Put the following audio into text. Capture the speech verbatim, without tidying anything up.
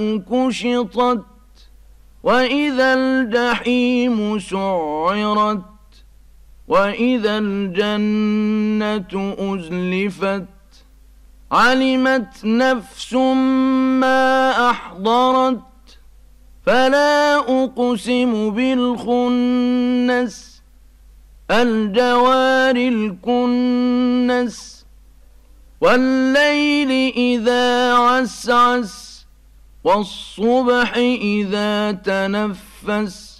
كشطت وإذا الجحيم سعرت وإذا الجنة أزلفت علمت نفس ما أحضرت فلا أقسم بالخنس الجوار الكنس والليل إذا عسعس والصبح إذا تنفس